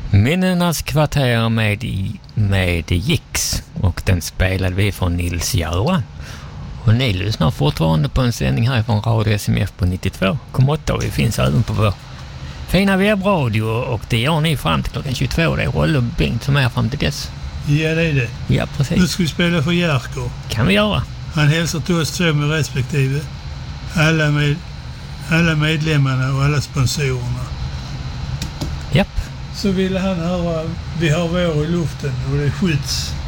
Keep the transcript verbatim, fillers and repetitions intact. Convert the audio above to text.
Minnenas kvarter med, med Gix, och den spelade vi från Nils-Göran. Och ni lyssnar fortfarande på en sändning här från Radio S M F på nittiotvå komma åtta, och vi finns även på vår fina webbradio, och det gör ni fram till klockan tjugotvå. Det är Rolle och Bengt som är fram till dess. Ja, det är det. Ja, precis. Nu ska vi spela för Jerker. Kan vi göra. Han hälsar till oss två med respektive. Alla, med, alla medlemmarna och alla sponsorerna. Japp. Så ville han höra Vi har vår i luften, och det är skjuts.